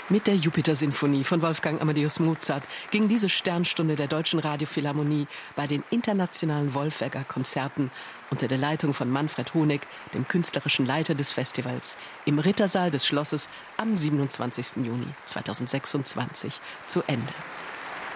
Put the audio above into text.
Mit der Jupiter-Sinfonie von Wolfgang Amadeus Mozart ging diese Sternstunde der Deutschen Radiophilharmonie bei den internationalen Wolfegger Konzerten unter der Leitung von Manfred Honeck, dem künstlerischen Leiter des Festivals, im Rittersaal des Schlosses am 27. Juni 2026 zu Ende.